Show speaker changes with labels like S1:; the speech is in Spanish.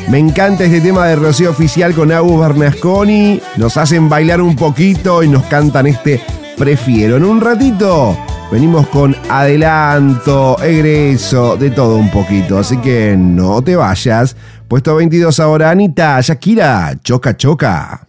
S1: Me encanta este tema de Rocío Oficial con Agus Bernasconi. Nos hacen bailar un poquito y nos cantan este Prefiero. En un ratito venimos con adelanto, egreso, de todo un poquito. Así que no te vayas. Puesto 22 ahora, Anita, Shakira, Choca Choca.